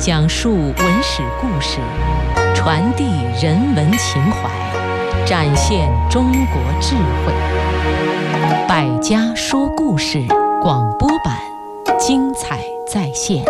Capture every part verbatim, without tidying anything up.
讲述文史故事，传递人文情怀，展现中国智慧。百家说故事广播版，精彩再现。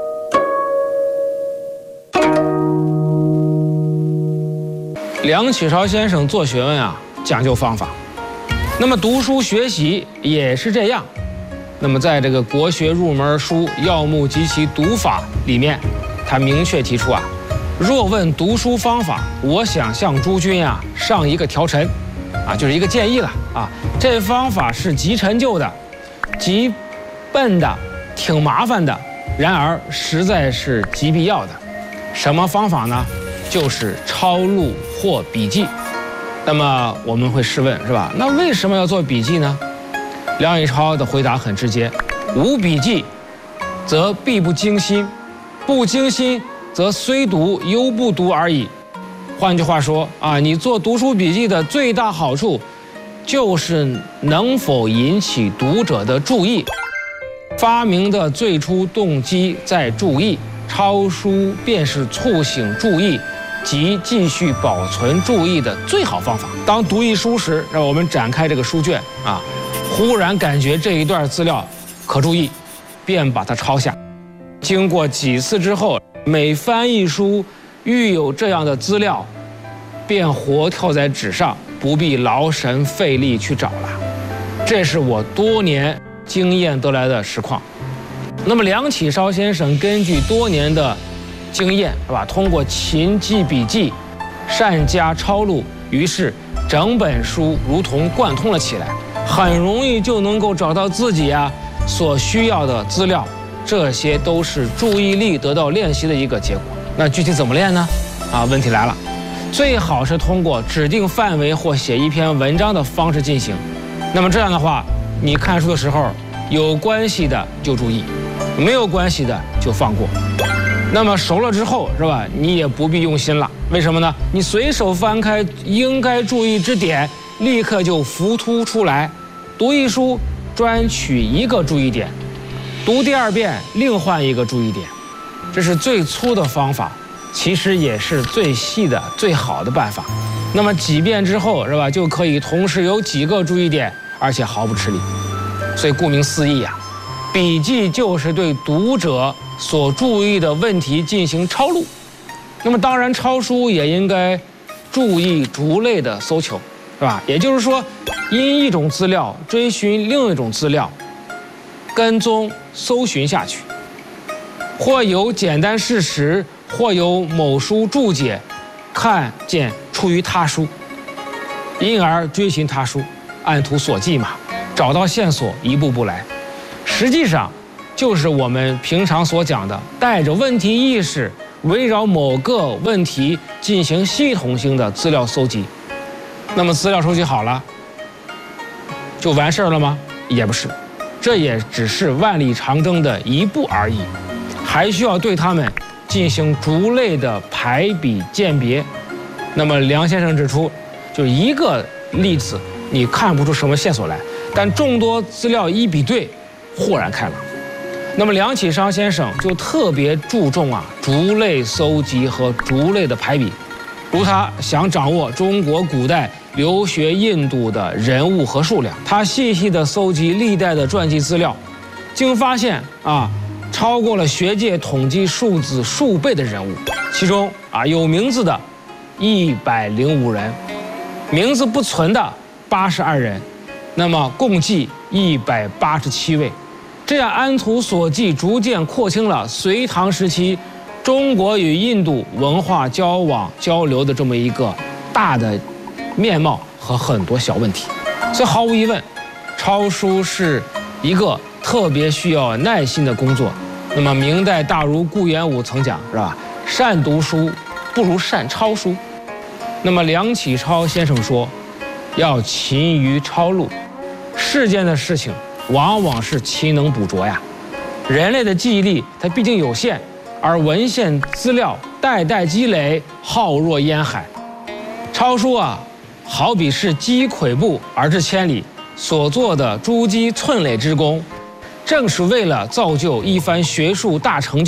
梁启超先生做学问啊，讲究方法。那么读书学习也是这样。那么在这个国学入门书《要目及其读法》里面，他明确提出啊，若问读书方法，我想向诸君啊上一个条陈，啊，就是一个建议了啊。这方法是极陈旧的，极笨的，挺麻烦的，然而实在是极必要的。什么方法呢？就是抄录或笔记。那么我们会试问，是吧？那为什么要做笔记呢？梁启超的回答很直接：无笔记，则必不精心；不精心，则虽读犹不读而已。换句话说啊，你做读书笔记的最大好处，就是能否引起读者的注意。发明的最初动机在注意，抄书便是促醒注意及继续保存注意的最好方法。当读一书时，让我们展开这个书卷啊，忽然感觉这一段资料可注意，便把它抄下。经过几次之后，每翻一书，遇有这样的资料，便活跳在纸上，不必劳神费力去找了。这是我多年经验得来的实况。那么梁启超先生根据多年的经验，是吧？通过勤记笔记，善加抄录，于是整本书如同贯通了起来，很容易就能够找到自己啊所需要的资料。这些都是注意力得到练习的一个结果。那具体怎么练呢？啊，问题来了，最好是通过指定范围或写一篇文章的方式进行。那么这样的话，你看书的时候，有关系的就注意，没有关系的就放过。那么熟了之后，是吧？你也不必用心了。为什么呢？你随手翻开应该注意之点，立刻就浮凸出来。读一书，专取一个注意点，读第二遍另换一个注意点，这是最粗的方法，其实也是最细的、最好的办法。那么几遍之后，是吧？就可以同时有几个注意点，而且毫不吃力。所以顾名思义啊，笔记就是对读者所注意的问题进行抄录。那么当然抄书也应该注意逐类的搜求，是吧？也就是说，因一种资料追寻另一种资料，跟踪搜寻下去，或有简单事实，或有某书注解，看见出于他书，因而追寻他书，按图索骥嘛，找到线索，一步步来。实际上就是我们平常所讲的，带着问题意识，围绕某个问题进行系统性的资料搜集。那么资料收集好了，就完事儿了吗？也不是，这也只是万里长征的一步而已，还需要对它们进行逐类的排比鉴别。那么梁先生指出，就一个例子你看不出什么线索来，但众多资料一比对，豁然开朗。那么梁启超先生就特别注重啊逐类搜集和逐类的排比。如他想掌握中国古代留学印度的人物和数量，他细细地搜集历代的传记资料，竟发现啊超过了学界统计数字数倍的人物，其中啊有名字的一百零五人，名字不存的八十二人，那么共计一百八十七位。这样按图索骥，逐渐廓清了隋唐时期中国与印度文化交往交流的这么一个大的面貌和很多小问题。所以毫无疑问，抄书是一个特别需要耐心的工作。那么明代大儒顾炎武曾讲，是吧？善读书不如善抄书。那么梁启超先生说，要勤于抄录。世间的事情往往是勤能补拙呀。人类的记忆力它毕竟有限，而文献资料代代积累，浩若烟海。抄书啊，好比是积跬步而至千里，所做的珠玑寸累之功，正是为了造就一番学术大成就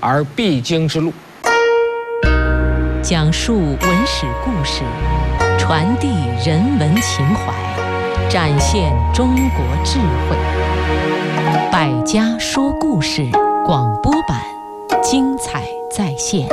而必经之路。 讲述文史故事，传递人文情怀，展现中国智慧。百家说故事广播版，精彩再现。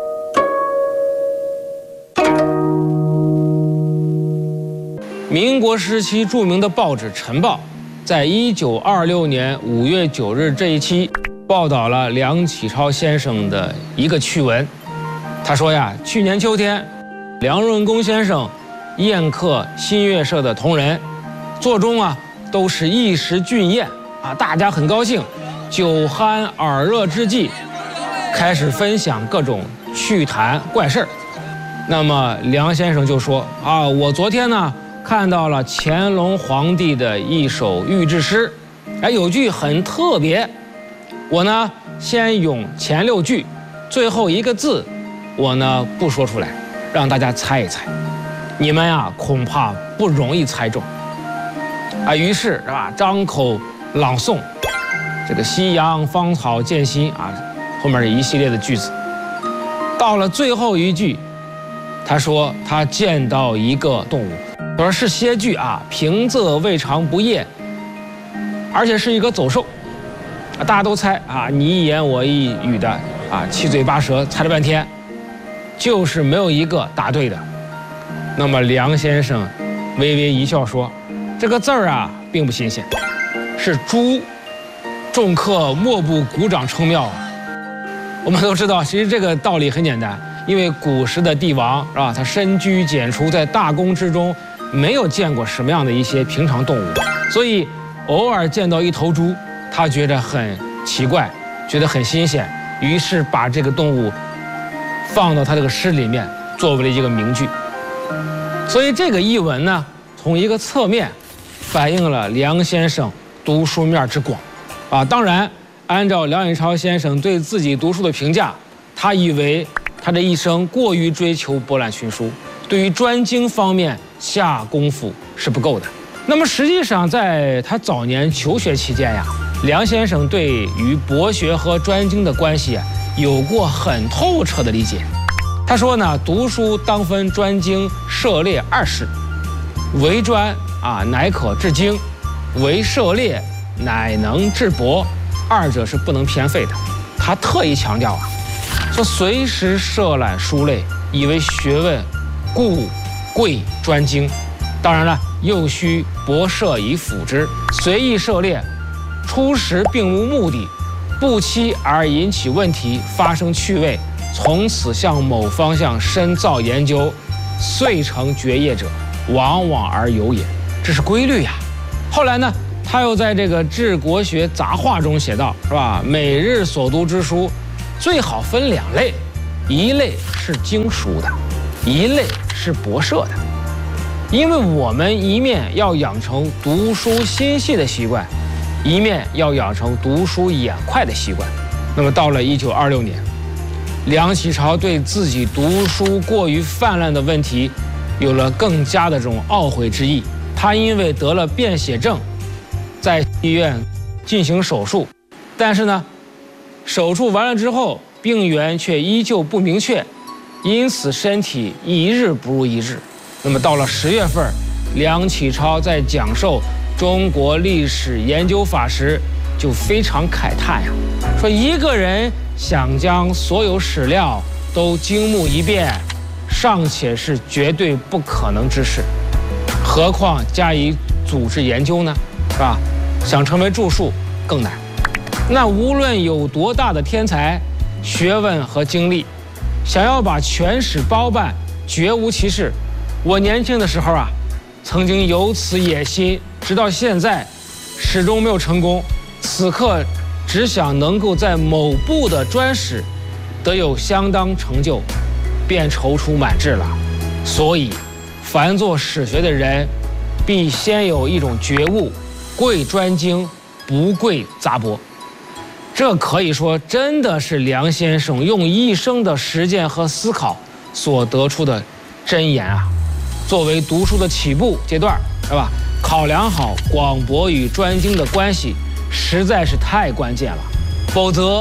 民国时期著名的报纸《晨报》在一九二六年五月九日这一期报道了梁启超先生的一个趣闻。他说呀，去年秋天，梁润公先生宴客新月社的同仁，座中啊都是一时俊宴啊，大家很高兴，酒酣耳热之际，开始分享各种趣谈怪事儿。那么梁先生就说啊，我昨天呢看到了乾隆皇帝的一首御制诗，哎，有句很特别，我呢先咏前六句，最后一个字我呢不说出来，让大家猜一猜，你们呀恐怕不容易猜中啊。于是是吧，张口朗诵这个夕阳芳草渐新啊，后面一系列的句子，到了最后一句，他说他见到一个动物，他说是些句啊，平仄未尝不厌，而且是一个走兽啊，大家都猜啊，你一言我一语的啊，七嘴八舌猜了半天，就是没有一个答对的。那么梁先生微微一笑说，这个字儿啊并不新鲜，是猪，众客莫不鼓掌称妙啊。我们都知道，其实这个道理很简单，因为古时的帝王是吧，他深居简出，在大宫之中没有见过什么样的一些平常动物，所以偶尔见到一头猪，他觉得很奇怪，觉得很新鲜，于是把这个动物放到他这个诗里面，作为了一个名句。所以这个译文呢，从一个侧面反映了梁先生读书面之广啊。当然，按照梁启超先生对自己读书的评价，他以为他这一生过于追求博览群书，对于专精方面下功夫是不够的。那么实际上，在他早年求学期间呀，梁先生对于博学和专精的关系有过很透彻的理解。他说呢，读书当分专精涉猎二事，为专啊乃可致精，为涉猎乃能致博，二者是不能偏废的。他特意强调啊，说随时涉览书类，以为学问，故贵专精。当然了，又需博涉以辅之，随意涉猎，初时并无目的，不期而引起问题，发生趣味，从此向某方向深造研究，遂成绝业者，往往而有也。这是规律呀。后来呢，他又在这个《治国学杂话》中写道，是吧？每日所读之书，最好分两类，一类是经书的，一类是博涉的。因为我们一面要养成读书心细的习惯，一面要养成读书眼快的习惯。那么到了一九二六年，梁启超对自己读书过于泛滥的问题有了更加的这种懊悔之意。他因为得了便血症，在医院进行手术，但是呢，手术完了之后，病源却依旧不明确，因此身体一日不如一日。那么到了十月份，梁启超在讲授中国历史研究法时，就非常慨叹呀，说一个人想将所有史料都精目一遍，尚且是绝对不可能之事，何况加以组织研究呢？是吧？想成为著述更难。那无论有多大的天才、学问和精力，想要把全史包办，绝无其事。我年轻的时候啊，曾经有此野心，直到现在始终没有成功。此刻只想能够在某部的专史得有相当成就，便踌躇满志了。所以凡做史学的人，必先有一种觉悟，贵专精，不贵杂博。这可以说真的是梁先生用一生的实践和思考所得出的箴言啊。作为读书的起步阶段，是吧？考量好广博与专精的关系，实在是太关键了。否则，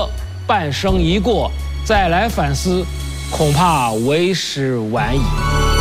半生一过，再来反思，恐怕为时晚矣。